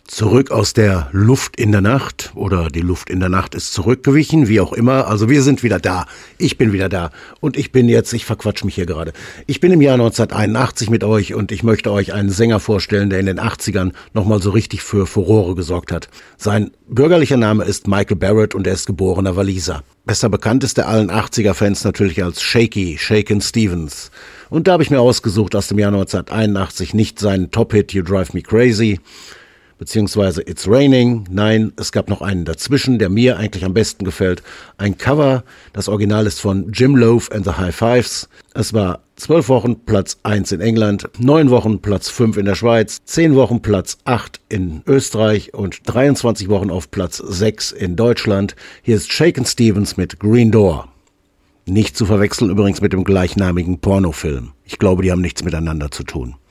Zurück aus der Luft in der Nacht oder die Luft in der Nacht ist zurückgewichen, wie auch immer. Also wir sind wieder da. Ich bin wieder da. Und ich verquatsch mich hier gerade. Ich bin im Jahr 1981 mit euch und ich möchte euch einen Sänger vorstellen, der in den 80ern nochmal so richtig für Furore gesorgt hat. Sein bürgerlicher Name ist Michael Barrett und er ist geborener Waliser. Besser bekannt ist er allen 80er-Fans natürlich als Shakin' Stevens. Und da habe ich mir ausgesucht aus dem Jahr 1981 nicht seinen Top-Hit You Drive Me Crazy, beziehungsweise It's Raining. Nein, es gab noch einen dazwischen, der mir eigentlich am besten gefällt. Ein Cover, das Original ist von Jim Loaf and the High Fives. Es war 12 Wochen Platz 1 in England, 9 Wochen Platz 5 in der Schweiz, 10 Wochen Platz 8 in Österreich und 23 Wochen auf Platz 6 in Deutschland. Hier ist Shakin' Stevens mit Green Door. Nicht zu verwechseln übrigens mit dem gleichnamigen Pornofilm. Ich glaube, die haben nichts miteinander zu tun.